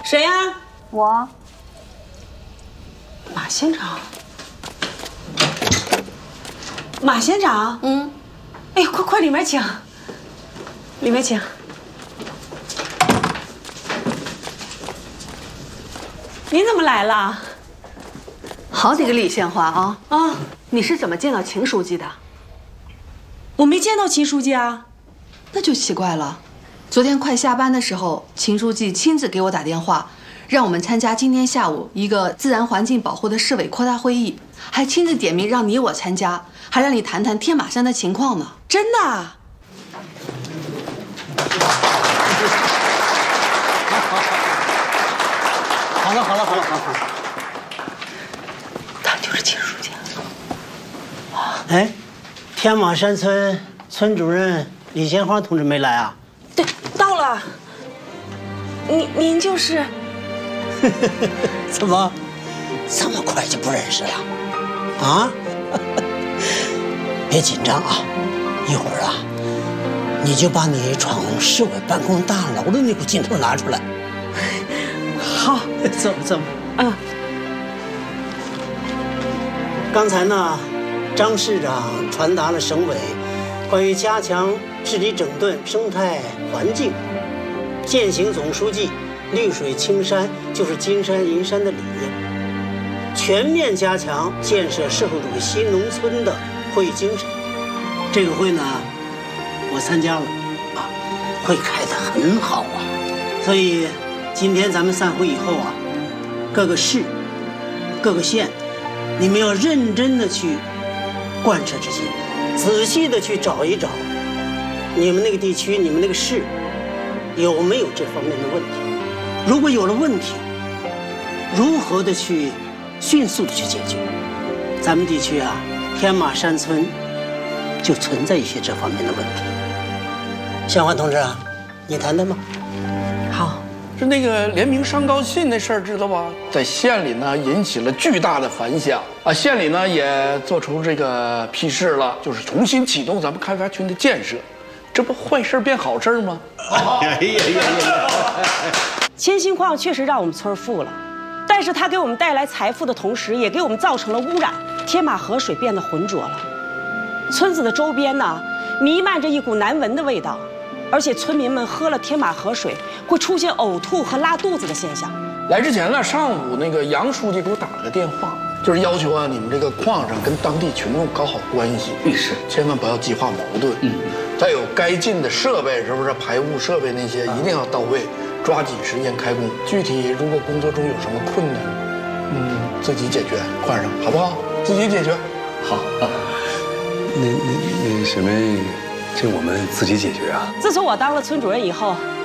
谁呀？ 我。 马县长。马县长。哎呀，快里面请。里面请。您怎么来了？ 好几个李县花啊！ 啊， 你是怎么见到秦书记的？ 我没见到秦书记啊。 那就奇怪了。昨天快下班的时候，秦书记亲自给我打电话，让我们参加今天下午一个自然环境保护的市委扩大会议，还亲自点名让你我参加，还让你谈谈天马山的情况呢。 真的啊？ 好了， 他就是秦书记啊。 哎，天马山村村主任李鲜花同志没来啊？ 对，到了。您就是？ 怎么这么快就不认识了？啊？别紧张啊，一会儿啊，你就把你闯市委办公大楼的那股劲头拿出来。 好， 走。刚才呢，张市长传达了省委关于加强治理整顿生态环境、践行总书记绿水青山就是金山银山的理念，全面加强建设社会主义新农村的会议精神。这个会呢，我参加了，会开得很好啊。所以今天咱们散会以后啊，各个市、各个县，你们要认真的去贯彻执行，仔细的去找一找，你们那个地区、你们那个市有没有这方面的问题？如果有了问题，如何的去迅速的去解决？咱们地区啊，天马山村就存在一些这方面的问题。向华同志啊，你谈谈吧。 好。 是那个联名上告信那事儿，知道吧？在县里呢引起了巨大的反响啊！县里呢也做出这个批示了，就是重新启动咱们开发区的建设，这不坏事变好事吗？ 铅锌矿确实让我们村富了，但是它给我们带来财富的同时，也给我们造成了污染，天马河水变得浑浊了。村子的周边呢，弥漫着一股难闻的味道。而且村民们喝了天马河水会出现呕吐和拉肚子的现象。 来之前呢，上午那个杨书记给我打了个电话，就是要求啊，你们这个矿上跟当地群众搞好关系，是，千万不要激化矛盾。再有该进的设备，是不是排污设备那些一定要到位，抓紧时间开工。具体如果工作中有什么困难，自己解决，矿上好不好？自己解决。 好啊。那沈妹。这我们自己解决啊！ 自从我当了村主任以后，